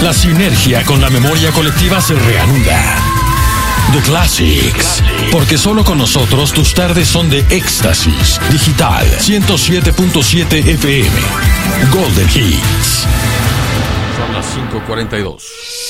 La sinergia con la memoria colectiva se reanuda. The Classics. Porque solo con nosotros tus tardes son de éxtasis. Digital 107.7 FM. Golden Hits. Son las 5:42.